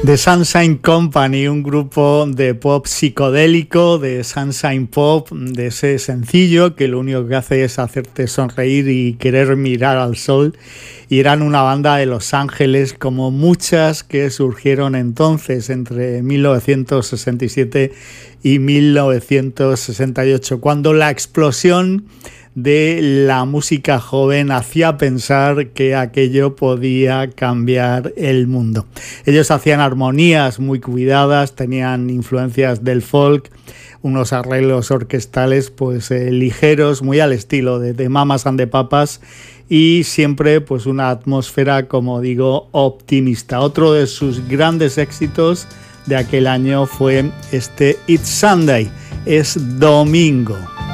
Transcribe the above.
The Sunshine Company, un grupo de pop psicodélico, de Sunshine Pop, de ese sencillo que lo único que hace es hacerte sonreír y querer mirar al sol. Y eran una banda de Los Ángeles, como muchas que surgieron entonces, entre 1967 y 1968, cuando la explosión de la música joven hacía pensar que aquello podía cambiar el mundo. Ellos hacían armonías muy cuidadas, tenían influencias del folk, unos arreglos orquestales pues ligeros, muy al estilo de Mamas and the Papas, y siempre pues una atmósfera, como digo, optimista. Otro de sus grandes éxitos de aquel año fue este It's Sunday, es domingo.